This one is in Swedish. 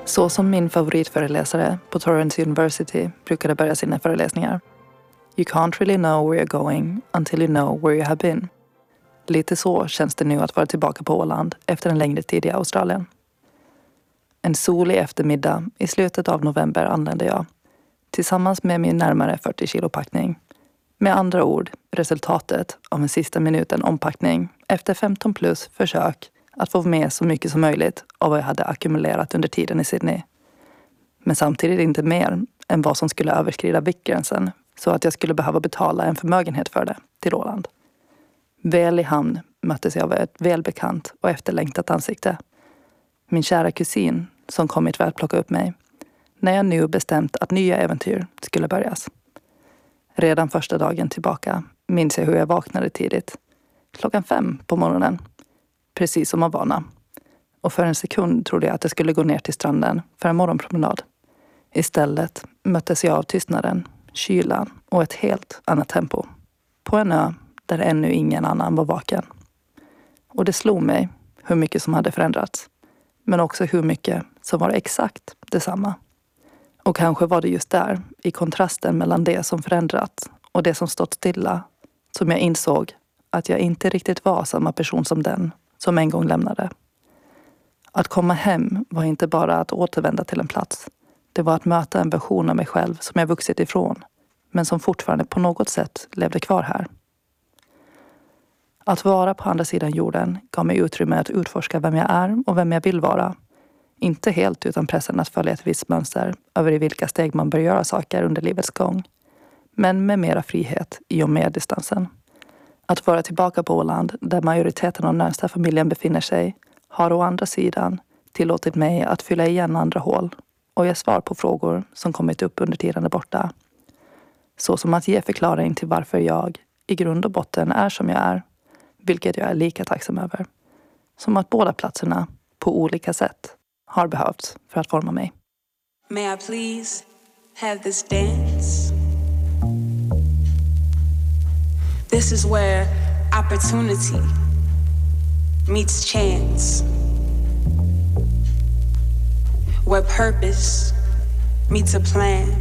Så som min favoritföreläsare på Torrance University brukade börja sina föreläsningar. You can't really know where you're going until you know where you have been. Lite så känns det nu att vara tillbaka på Åland efter en längre tid i Australien. En solig eftermiddag i slutet av november anlände jag. Tillsammans med min närmare 40 kilo packning. Med andra ord, resultatet av en sista minuten ompackning efter 15 plus försök att få med så mycket som möjligt av vad jag hade ackumulerat under tiden i Sydney. Men samtidigt inte mer än vad som skulle överskrida viktgränsen så att jag skulle behöva betala en förmögenhet för det till Åland. Väl i hamn möttes jag av ett välbekant och efterlängtat ansikte. Min kära kusin som kommit för att plocka upp mig. När jag nu bestämt att nya äventyr skulle börjas. Redan första dagen tillbaka minns jag hur jag vaknade tidigt. 5:00 på morgonen. Precis som av vana. Och för en sekund trodde jag att jag skulle gå ner till stranden för en morgonpromenad. Istället möttes jag av tystnaden, kylan och ett helt annat tempo. På en ö där ännu ingen annan var vaken. Och det slog mig hur mycket som hade förändrats. Men också hur mycket som var exakt detsamma. Och kanske var det just där, i kontrasten mellan det som förändrats och det som stått stilla, som jag insåg att jag inte riktigt var samma person som den som en gång lämnade. Att komma hem var inte bara att återvända till en plats. Det var att möta en version av mig själv som jag vuxit ifrån, men som fortfarande på något sätt levde kvar här. Att vara på andra sidan jorden gav mig utrymme att utforska vem jag är och vem jag vill vara. Inte helt utan pressen att följa ett visst mönster över i vilka steg man bör göra saker under livets gång. Men med mera frihet i och med distansen. Att vara tillbaka på Åland, där majoriteten av närmsta familjen befinner sig, har å andra sidan tillåtit mig att fylla igen andra hål och ge svar på frågor som kommit upp under tiden där borta. Så som att ge förklaring till varför jag i grund och botten är som jag är, vilket jag är lika tacksam över. Som att båda platserna på olika sätt har behövts för att forma mig. May I please have this dance? This is where opportunity meets chance. Where purpose meets a plan.